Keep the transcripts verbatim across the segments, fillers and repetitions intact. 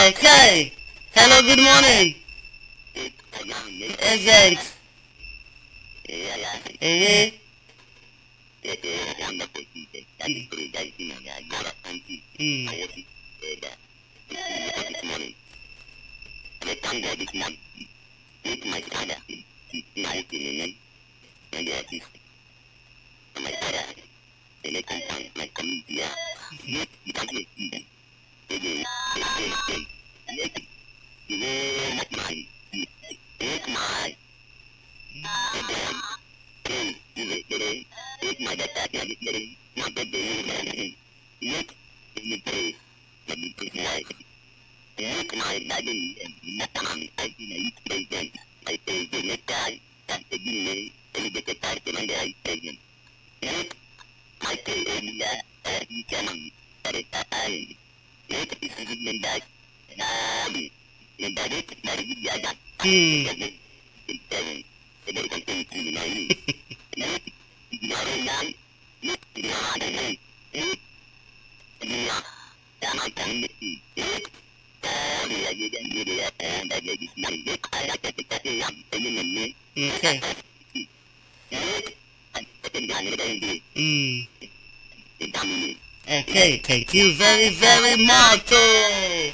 Okay. Hello, good morning. Agent. Eh? Hmm. Okay. Mm. Okay, thank you very, very much. Oh.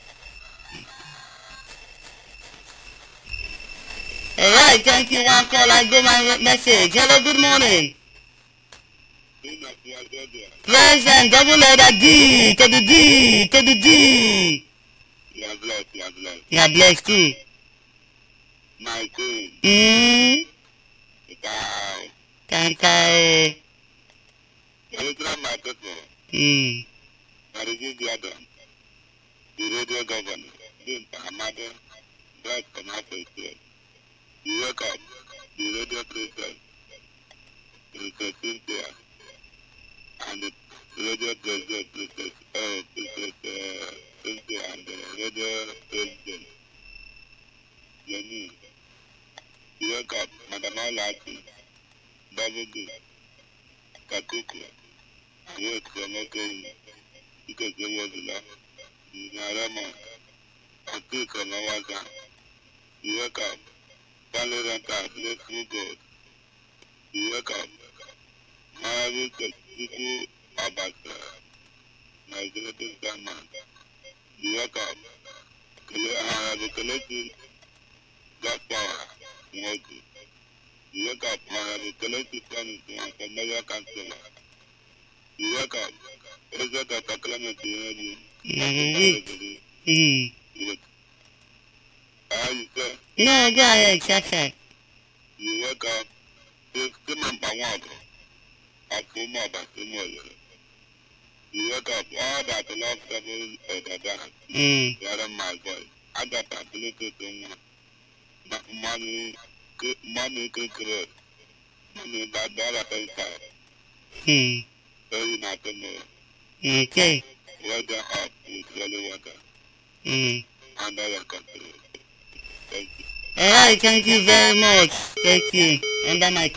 Alright, thank you. One call, I go my message. Hello, good morning. Present, double letter D, to the D, to the D. You are blessed, you are blessed. You are blessed too. My king, Hmm. Itai, Kankai. Israel, my people, Hmm. Mariji Diadon, the radio governor, Din Amade, Black Tomato State, the wake up, the radio princess, Princess Cynthia, and the radio president, Princess, uh, Princess uh, Cynthia, and the radio president, Jenny, the wake up, Madam Alati, Double D, Katuku, Wait, Sonoke, because there was enough. Narama, Atika Nawaza, you wake up, family renters, let's move God. You wake up, Maravi Kasuku Abasa, Nigeria Zaman. You wake up, Maravi Kaleti, got power, Moki. You wake up, Maravi Kaleti Tony, and Canada Councilor. You wake up, Ezeka Taklama Tiari, Mm. Hmm. How you say? No, go ahead, Chacha. You wake up, it's the number one. Akuma Basumo. You wake up, all that love seven at the dance. Hmm. The other my boy. I got that little thing. Money, money, good. Money, that dollar paper. Hmm. Very not to know. Okay. Weather up with really water. Hmm. Under your control. Thank you. Alright, thank you very much. Thank you. Under my